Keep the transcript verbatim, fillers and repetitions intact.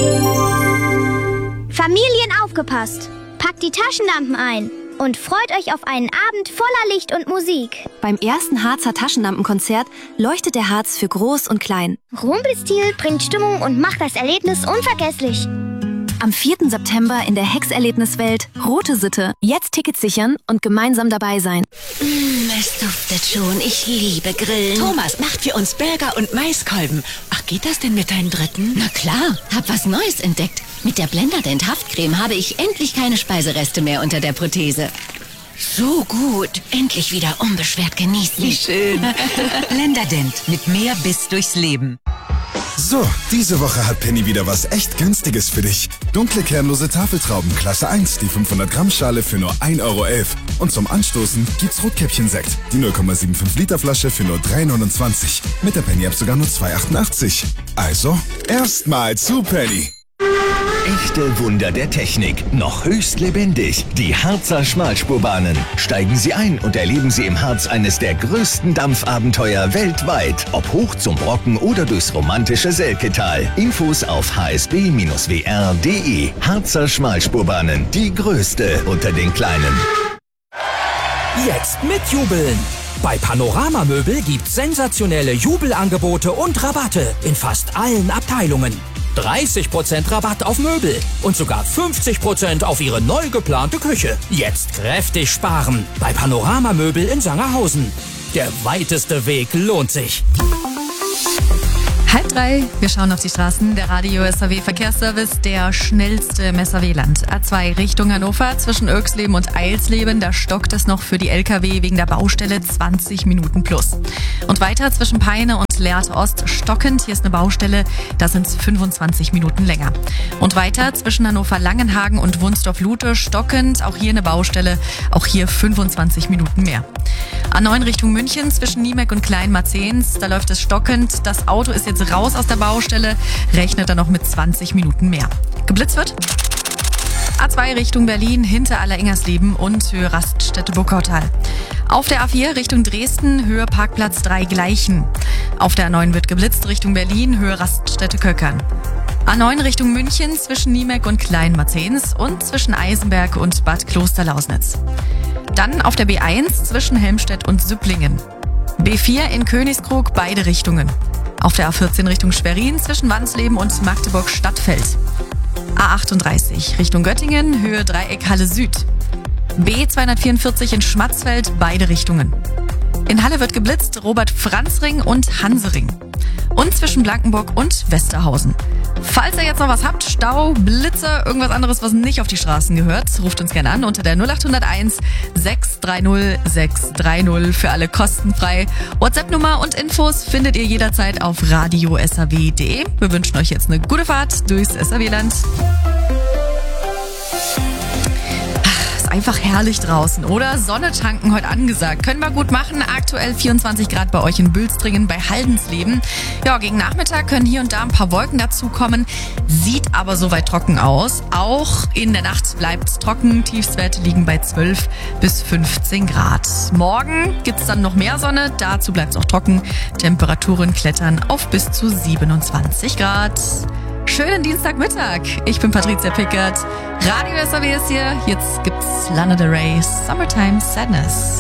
Familien aufgepasst! Packt die Taschenlampen ein und freut euch auf einen Abend voller Licht und Musik. Beim ersten Harzer Taschenlampenkonzert leuchtet der Harz für Groß und Klein. Rumpelstil bringt Stimmung und macht das Erlebnis unvergesslich. Am vierten September in der Hex-Erlebniswelt Rote Sitte. Jetzt Tickets sichern und gemeinsam dabei sein. Mm, es duftet schon. Ich liebe Grillen. Thomas macht für uns Burger und Maiskolben. Ach, geht das denn mit deinen Dritten? Na klar, hab was Neues entdeckt. Mit der Blenderdent Haftcreme habe ich endlich keine Speisereste mehr unter der Prothese. So gut. Endlich wieder unbeschwert genießen. Wie schön. Blenderdent. Mit mehr Biss durchs Leben. So, diese Woche hat Penny wieder was echt Günstiges für dich. Dunkle kernlose Tafeltrauben Klasse eins, die fünfhundert Gramm Schale für nur ein Euro elf. Und zum Anstoßen gibt's Rotkäppchen-Sekt, die null Komma fünfundsiebzig Liter Flasche für nur drei neunundzwanzig. Mit der Penny-App sogar nur zwei achtundachtzig. Also, erstmal zu Penny. Echte Wunder der Technik, noch höchst lebendig. Die Harzer Schmalspurbahnen. Steigen Sie ein und erleben Sie im Harz eines der größten Dampfabenteuer weltweit. Ob hoch zum Brocken oder durchs romantische Selketal. Infos auf h s b Bindestrich w r punkt d e. Harzer Schmalspurbahnen, die größte unter den kleinen. Jetzt mitjubeln! Bei Panorama Möbel gibt's sensationelle Jubelangebote und Rabatte in fast allen Abteilungen. dreißig Prozent Rabatt auf Möbel und sogar fünfzig Prozent auf Ihre neu geplante Küche. Jetzt kräftig sparen bei Panorama Möbel in Sangerhausen. Der weiteste Weg lohnt sich. Halb drei, wir schauen auf die Straßen. Der Radio S A W Verkehrsservice, der schnellste im S A W-Land. A zwei Richtung Hannover, zwischen Irksleben und Eilsleben, da stockt es noch für die L K W wegen der Baustelle zwanzig Minuten plus. Und weiter zwischen Peine und Lehrte Ost stockend, hier ist eine Baustelle, da sind es fünfundzwanzig Minuten länger. Und weiter zwischen Hannover-Langenhagen und Wunsdorf-Lute stockend, auch hier eine Baustelle, auch hier fünfundzwanzig Minuten mehr. A neun Richtung München, zwischen Niemek und Kleinmarzens, da läuft es stockend, das Auto ist jetzt raus aus der Baustelle, rechnet dann noch mit zwanzig Minuten mehr. Geblitzt wird? A zwei Richtung Berlin, hinter Allerengersleben und Höhe Raststätte Burgautal. Auf der A vier Richtung Dresden, Höhe Parkplatz drei Gleichen. Auf der A neun wird geblitzt Richtung Berlin, Höhe Raststätte Köckern. A neun Richtung München, zwischen Niemek und Kleinmarzens und zwischen Eisenberg und Bad Klosterlausnitz. Dann auf der B eins zwischen Helmstedt und Süpplingen. B vier in Königskrug, beide Richtungen. Auf der A vierzehn Richtung Schwerin zwischen Wansleben und Magdeburg-Stadtfeld. A achtunddreißig Richtung Göttingen, Höhe Dreieck Halle Süd. B zweihundertvierundvierzig in Schmatzfeld, beide Richtungen. In Halle wird geblitzt Robert-Franz-Ring und Hansering. Und zwischen Blankenburg und Westerhausen. Falls ihr jetzt noch was habt, Stau, Blitze, irgendwas anderes, was nicht auf die Straßen gehört, ruft uns gerne an unter der null acht null eins sechs drei null sechs drei null für alle kostenfrei. WhatsApp-Nummer und Infos findet ihr jederzeit auf radio s a w punkt d e. Wir wünschen euch jetzt eine gute Fahrt durchs S A W-Land. Einfach herrlich draußen, oder? Sonne tanken heute angesagt. Können wir gut machen. Aktuell vierundzwanzig Grad bei euch in Bülstringen bei Haldensleben. Ja, gegen Nachmittag können hier und da ein paar Wolken dazukommen. Sieht aber soweit trocken aus. Auch in der Nacht bleibt es trocken. Tiefstwerte liegen bei zwölf bis fünfzehn Grad. Morgen gibt's dann noch mehr Sonne. Dazu bleibt es auch trocken. Temperaturen klettern auf bis zu siebenundzwanzig Grad. Schönen Dienstagmittag. Ich bin Patricia Pickert. Radio S A W ist hier. Jetzt gibt's Lana Del Rey, Summertime Sadness.